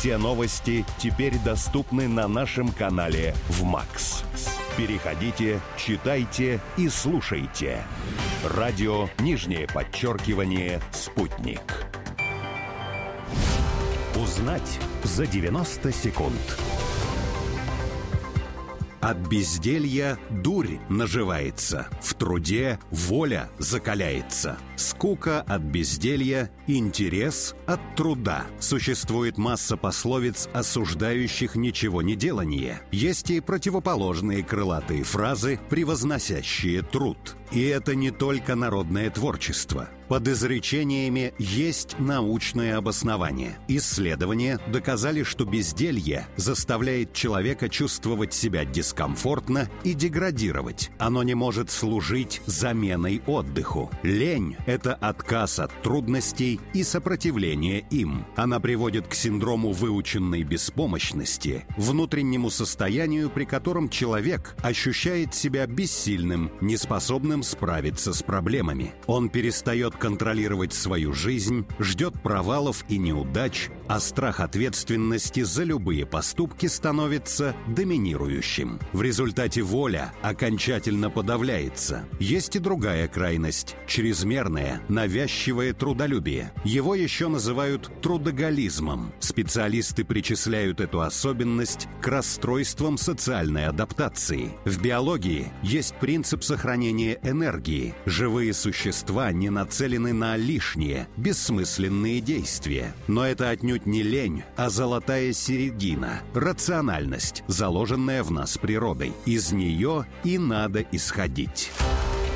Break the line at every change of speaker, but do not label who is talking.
Все новости теперь доступны на нашем канале в МАКС. Переходите, читайте и слушайте. Радио _«Спутник». Узнать за 90 секунд. От безделья дурь наживается, в труде воля закаляется. Скука от безделья, интерес от труда. Существует масса пословиц, осуждающих ничего не делание. Есть и противоположные крылатые фразы, превозносящие труд. И это не только народное творчество. Под изречениями есть научное обоснование. Исследования доказали, что безделье заставляет человека чувствовать себя дискомфортно и деградировать. Оно не может служить заменой отдыху. Лень – это отказ от трудностей и сопротивление им. Она приводит к синдрому выученной беспомощности, внутреннему состоянию, при котором человек ощущает себя бессильным, неспособным справиться с проблемами. Он перестает контролировать свою жизнь, ждет провалов и неудач, а страх ответственности за любые поступки становится доминирующим. В результате воля окончательно подавляется. Есть и другая крайность – чрезмерное, навязчивое трудолюбие. Его еще называют трудоголизмом. Специалисты причисляют эту особенность к расстройствам социальной адаптации. В биологии есть принцип сохранения энергии. Живые существа не нацелены на лишние, бессмысленные действия. Но это отнюдь не лень, а золотая середина, рациональность, заложенная в нас природой. Из нее и надо исходить.